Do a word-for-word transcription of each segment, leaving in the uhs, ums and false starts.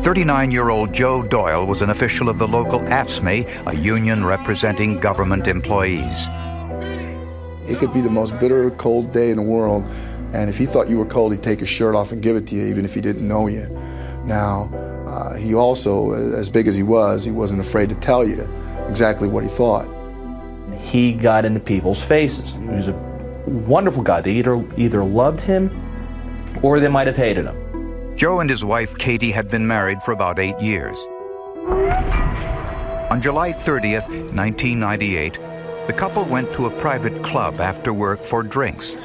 thirty-nine-year-old Joe Doyle was an official of the local A F S M E, a union representing government employees. It could be the most bitter, cold day in the world, and if he thought you were cold, he'd take his shirt off and give it to you, even if he didn't know you. Now, uh, he also, as big as he was, he wasn't afraid to tell you exactly what he thought. He got into people's faces. He was a wonderful guy. They either, either loved him or they might have hated him. Joe and his wife, Katie, had been married for about eight years. On July thirtieth, nineteen ninety-eight, the couple went to a private club after work for drinks.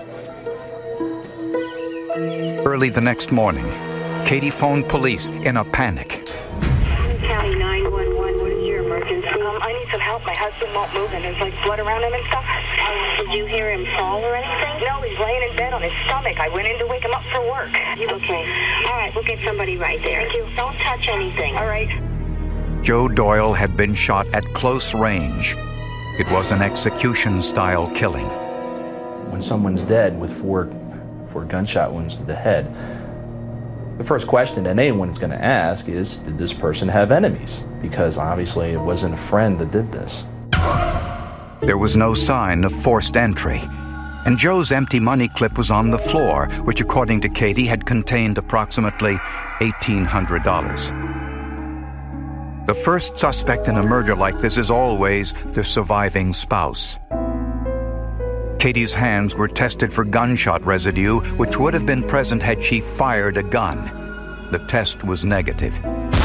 Early the next morning, Katie phoned police in a panic. County nine one one, what is your emergency? Um, I need some help. My husband won't move and there's like blood around him and stuff. Um, did you hear him fall or anything? No, he's laying in bed on his stomach. I went in to wake him up for work. You okay? All right, we'll get somebody right there. Thank you. Don't touch anything. All right. Joe Doyle had been shot at close range. It was an execution-style killing. When someone's dead with four, four gunshot wounds to the head, the first question that anyone's going to ask is, did this person have enemies? Because obviously it wasn't a friend that did this. There was no sign of forced entry, and Joe's empty money clip was on the floor, which according to Katie had contained approximately eighteen hundred dollars. The first suspect in a murder like this is always the surviving spouse. Katie's hands were tested for gunshot residue, which would have been present had she fired a gun. The test was negative.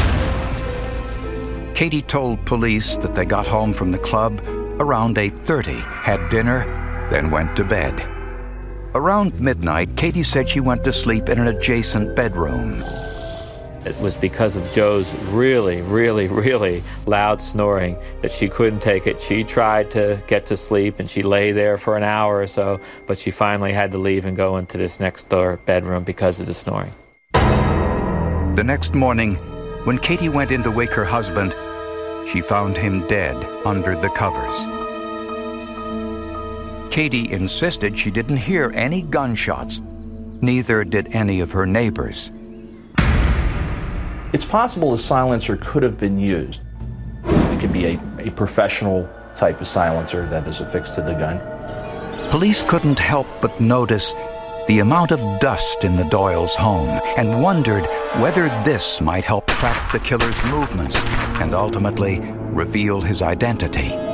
Katie told police that they got home from the club around eight thirty, had dinner, then went to bed. Around midnight, Katie said she went to sleep in an adjacent bedroom. It was because of Joe's really, really, really loud snoring that she couldn't take it. She tried to get to sleep, and she lay there for an hour or so, but she finally had to leave and go into this next-door bedroom because of the snoring. The next morning, when Katie went in to wake her husband, she found him dead under the covers. Katie insisted she didn't hear any gunshots. Neither did any of her neighbors. It's possible a silencer could have been used. It could be a, a professional type of silencer that is affixed to the gun. Police couldn't help but notice the amount of dust in the Doyles' home and wondered whether this might help track the killer's movements and ultimately reveal his identity.